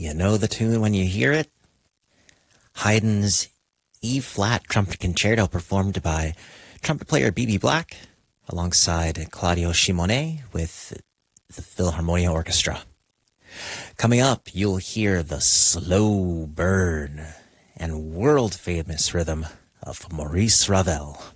You know the tune when you hear it? Haydn's E-flat trumpet concerto performed by trumpet player B.B. Black alongside Claudio Simonet with the Philharmonia Orchestra. Coming up, you'll hear the slow burn and world-famous rhythm of Maurice Ravel.